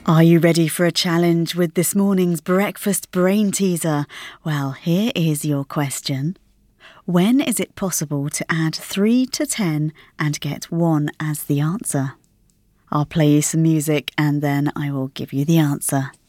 Are you ready for a challenge with this morning's breakfast brain teaser? Well, here is your question. When is it possible to add 3 to 10 and get 1 as the answer? I'll play you some music and then I will give you the answer.